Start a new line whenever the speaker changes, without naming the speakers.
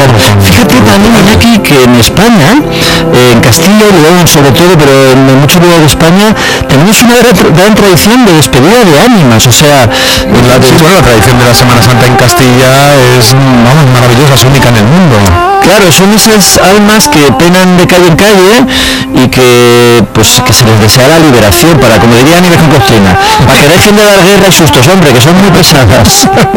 Claro, fíjate también, Iñaki, que en España, en Castilla y León sobre todo, pero en muchos lugares de España, tenemos una gran tradición de despedida de ánimas, o sea...
La tradición de la Semana Santa en Castilla es, vamos, maravillosa, es única en el mundo.
Claro, son esas almas que penan de calle en calle y que pues que se les desea la liberación, para, como diría Nieves con Cocina, para que dejen de dar guerra y sustos, hombre, que son muy pesadas.